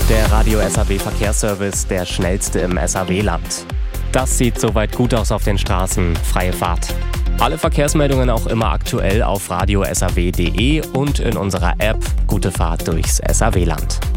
Der Radio SAW Verkehrsservice, der schnellste im SAW-Land. Das sieht soweit gut aus auf den Straßen. Freie Fahrt. Alle Verkehrsmeldungen auch immer aktuell auf radiosaw.de und in unserer App Gute Fahrt durchs SAW-Land.